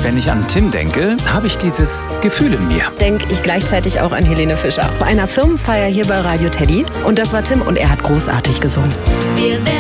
Wenn ich an Tim denke, habe ich dieses Gefühl in mir. Denke ich gleichzeitig auch an Helene Fischer. Bei einer Firmenfeier hier bei Radio Teddy. Und das war Tim und er hat großartig gesungen.